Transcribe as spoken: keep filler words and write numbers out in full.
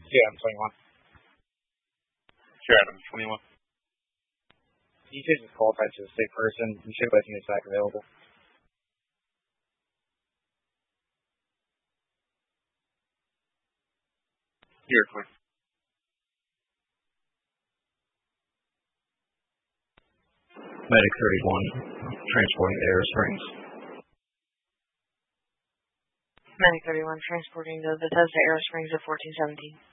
Yeah, I'm twenty-one. Sure, Adams, twenty-one. You should just qualify as a sick person. You should let me back available. You're clear. Medic thirty-one, transporting to Arrow Springs. Medic thirty-one, transporting to Bethesda Arrow Springs at fourteen seventeen.